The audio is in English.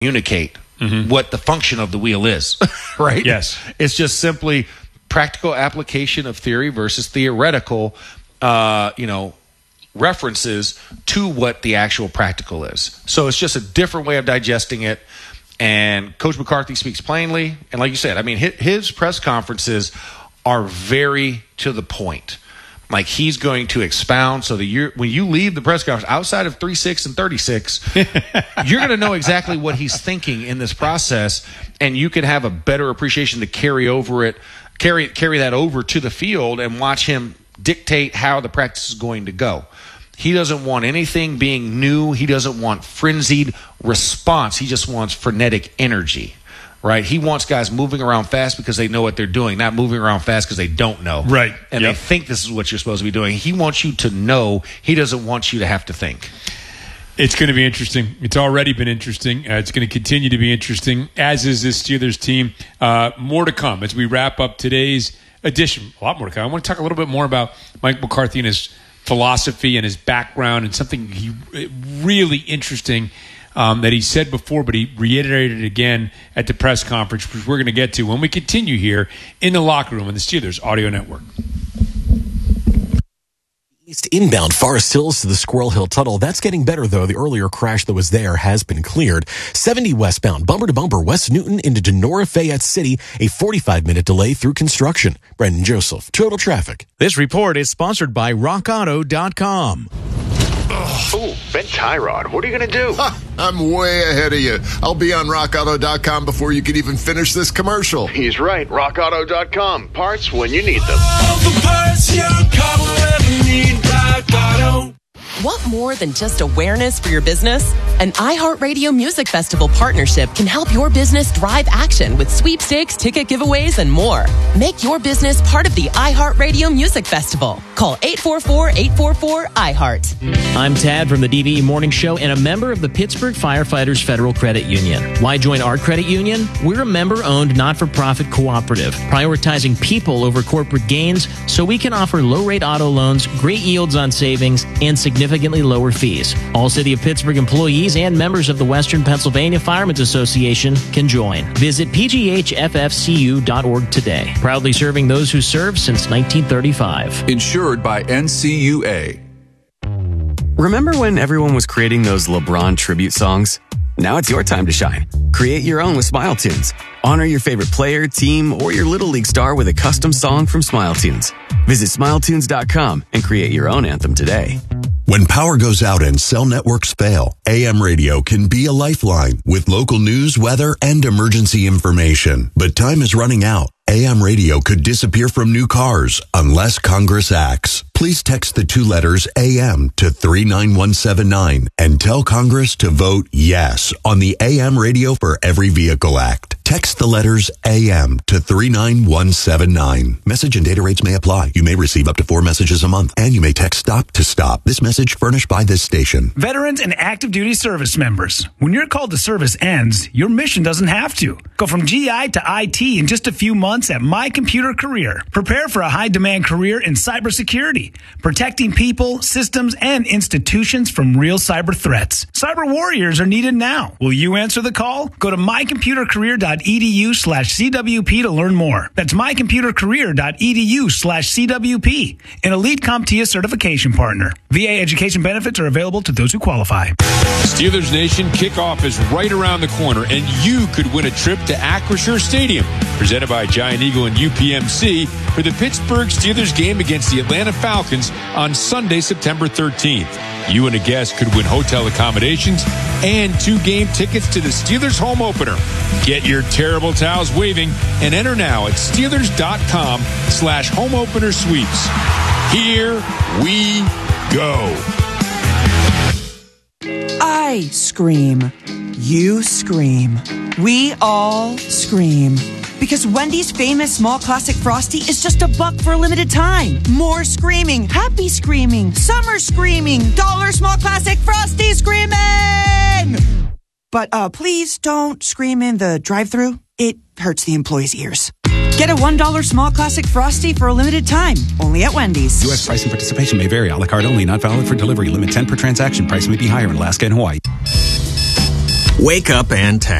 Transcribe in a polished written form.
communicate what the function of the wheel is, right? Yes. It's just simply practical application of theory versus theoretical, references to what the actual practical is. So it's just a different way of digesting it. And Coach McCarthy speaks plainly. And like you said, I mean, his press conferences are very to the point. Like, he's going to expound so that when you leave the press conference outside of 3-6 and 36, you're going to know exactly what he's thinking in this process, and you can have a better appreciation to carry that over to the field and watch him dictate how the practice is going to go. He doesn't want anything being new. He doesn't want frenzied response. He just wants frenetic energy. Right, he wants guys moving around fast because they know what they're doing, not moving around fast because they don't know. Right, and they think this is what you're supposed to be doing. He wants you to know. He doesn't want you to have to think. It's going to be interesting. It's already been interesting. It's going to continue to be interesting, as is this Steelers team. More to come as we wrap up today's edition. A lot more to come. I want to talk a little bit more about Mike McCarthy and his philosophy and his background, and something really interesting that he said before, but he reiterated it again at the press conference, which we're going to get to when we continue here in the locker room on the Steelers Audio Network. East inbound Forest Hills to the Squirrel Hill Tunnel. That's getting better, though. The earlier crash that was there has been cleared. 70 westbound, bumper to bumper, West Newton into Denora Fayette City. A 45-minute delay through construction. Brendan Joseph, Total Traffic. This report is sponsored by RockAuto.com. Ooh, bent tie rod. What are you going to do? I'm way ahead of you. I'll be on RockAuto.com before you can even finish this commercial. He's right. RockAuto.com. Parts when you need them. All the parts your car will ever need. Rock Auto. Want more than just awareness for your business? An iHeartRadio Music Festival partnership can help your business drive action with sweepstakes, ticket giveaways, and more. Make your business part of the iHeartRadio Music Festival. Call 844-844-iHeart. I'm Tad from the DVE Morning Show and a member of the Pittsburgh Firefighters Federal Credit Union. Why join our credit union? We're a member-owned, not-for-profit cooperative, prioritizing people over corporate gains so we can offer low-rate auto loans, great yields on savings, and significantly lower fees. All City of Pittsburgh employees and members of the Western Pennsylvania Firemen's Association can join. Visit pghffcu.org today. Proudly serving those who served since 1935. Insured by NCUA. Remember when everyone was creating those LeBron tribute songs? Now it's your time to shine. Create your own with Smile Tunes. Honor your favorite player, team, or your Little League star with a custom song from Smile Tunes. Visit SmileTunes.com and create your own anthem today. When power goes out and cell networks fail, AM radio can be a lifeline with local news, weather, and emergency information. But time is running out. AM radio could disappear from new cars unless Congress acts. Please text the 2 letters AM to 39179 and tell Congress to vote yes on the AM Radio for Every Vehicle Act. Text the letters AM to 39179. Message and data rates may apply. You may receive up to 4 messages a month, and you may text STOP to STOP. This message furnished by this station. Veterans and active duty service members. When your call to service ends, your mission doesn't have to. Go from GI to IT in just a few months at My Computer Career. Prepare for a high-demand career in cybersecurity, protecting people, systems, and institutions from real cyber threats. Cyber warriors are needed now. Will you answer the call? Go to mycomputercareer.edu/CWP to learn more. That's mycomputercareer.edu/CWP, an elite CompTIA certification partner. VA education benefits are available to those who qualify. Steelers Nation kickoff is right around the corner, and you could win a trip to Acrisure Stadium, presented by Giant Eagle and UPMC, for the Pittsburgh Steelers game against the Atlanta Falcons on Sunday, September 13th. You and a guest could win hotel accommodations and 2 game tickets to the Steelers home opener. Get your terrible towels waving and enter now at Steelers.com/home opener sweeps. Here we go. I scream. You scream. We all scream. Because Wendy's famous small classic Frosty is just $1 for a limited time. More screaming, happy screaming, summer screaming, dollar small classic Frosty screaming! But please don't scream in the drive-thru. It hurts the employees' ears. Get a $1 small classic Frosty for a limited time, only at Wendy's. U.S. price and participation may vary. A la carte only, not valid for delivery. Limit 10 per transaction. Price may be higher in Alaska and Hawaii. Wake up and text.